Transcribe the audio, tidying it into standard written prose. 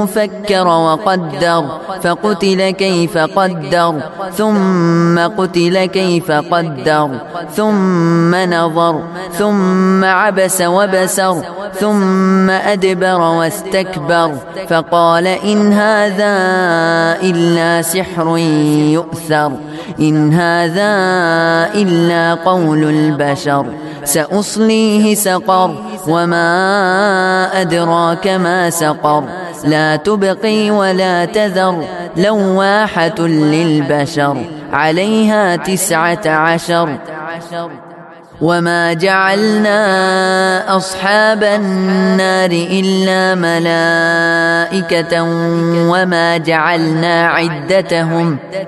إنه فكر وقدر فقتل كيف قدر ثم قتل كيف قدر ثم نظر ثم عبس وبسر ثم أدبر واستكبر فقال إن هذا إلا سحر يؤثر إن هذا إلا قول البشر سأصليه سقر وما أدراك ما سقر لا تبقي ولا تذر لواحة للبشر عليها 19 وما جعلنا أصحاب النار إلا ملائكة وما جعلنا عدتهم